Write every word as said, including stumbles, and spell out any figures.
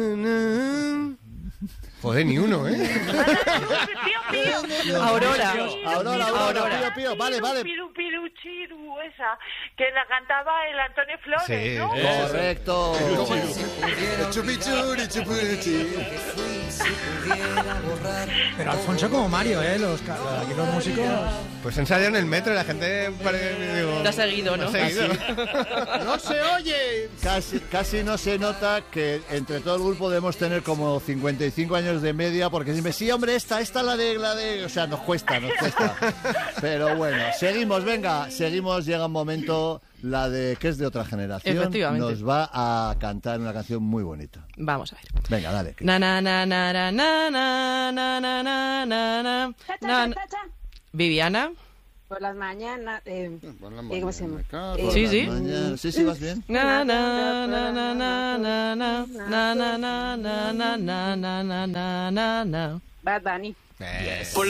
Joder, ni uno, ¿eh? Pío, pío. Aurora. Aurora, Aurora, Pío, Pío. Vale, vale. Piru, piru, chiru, esa, que la cantaba el Antonio Flores, Sí, ¿no? eh. Correcto. Chupichuri, chupichi. Pero Alfonso como Mario, ¿eh? Los, ca- aquí los músicos... Pues ensayo en el metro y la gente parece, digo, Te ha seguido, ¿no? te ha seguido. ¡No se oye! Casi, casi no se nota que entre todo el grupo debemos tener como cincuenta y cinco años de media, porque siempre, sí, hombre, esta, esta la de, la de... O sea, nos cuesta, nos cuesta. Pero bueno, seguimos, venga, seguimos, llega un momento, la de que es de otra generación. Efectivamente. Nos va a cantar una canción muy bonita. Vamos a ver. Venga, dale. Na na na na na na na na na na na na Cha, cha, na. cha, cha, cha. Viviana. Por las mañanas. Eh, Por la eh, ¿Cómo se llama? mañana, Eh, Sí, sí. Mañana- Sí, sí, vas bien. Na na na na na na na na na na na na na na na na na. Bad Bunny. Eh.